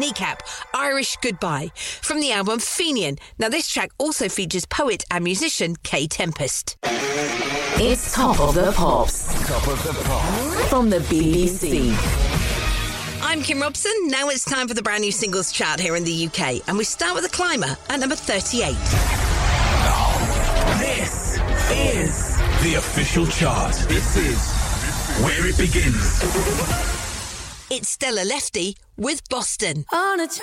Kneecap, Irish Goodbye, from the album Fenian. Now, this track also features poet and musician Kay Tempest. It's Top of the Pops. Top of the Pops. From the BBC. I'm Kim Robson. Now it's time for the brand new singles chart here in the UK. And we start with The Climber at number 38. This is the official chart. This is where it begins. It's Stella Lefty with Boston. On a